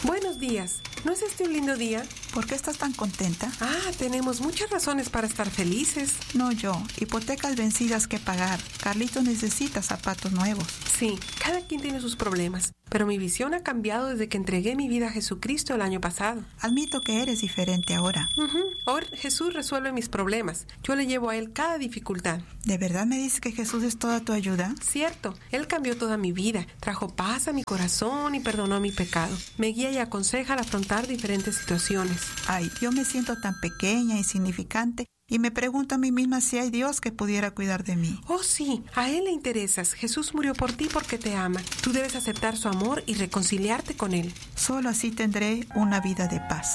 Buenos días. ¿No es este un lindo día? ¿Por qué estás tan contenta? Tenemos muchas razones para estar felices. No yo. Hipotecas vencidas que pagar. Carlito necesita zapatos nuevos. Sí, cada quien tiene sus problemas, pero mi visión ha cambiado desde que entregué mi vida a Jesucristo el año pasado. Admito que eres diferente ahora. Ahora Jesús resuelve mis problemas. Yo le llevo a Él cada dificultad. ¿De verdad me dices que Jesús es toda tu ayuda? Cierto, Él cambió toda mi vida, trajo paz a mi corazón y perdonó mi pecado. Me guía y aconseja al afrontar diferentes situaciones. Ay, yo me siento tan pequeña, insignificante, y me pregunto a mí misma si hay Dios que pudiera cuidar de mí. Oh sí, a Él le interesas. Jesús murió por ti porque te ama. Tú debes aceptar su amor y reconciliarte con Él. Solo así tendré una vida de paz.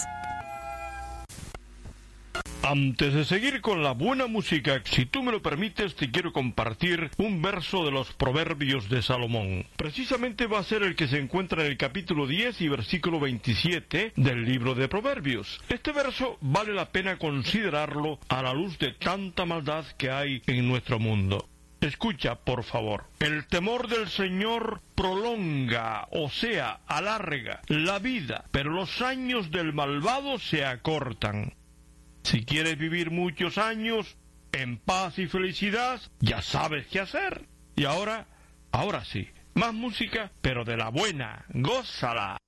Antes de seguir con la buena música, si tú me lo permites, te quiero compartir un verso de los Proverbios de Salomón. Precisamente va a ser el que se encuentra en el capítulo 10 y versículo 27 del libro de Proverbios. Este verso vale la pena considerarlo a la luz de tanta maldad que hay en nuestro mundo. Escucha, por favor. El temor del Señor prolonga, o sea, alarga la vida, pero los años del malvado se acortan. Si quieres vivir muchos años en paz y felicidad, ya sabes qué hacer. Y ahora sí, más música, pero de la buena. ¡Gózala!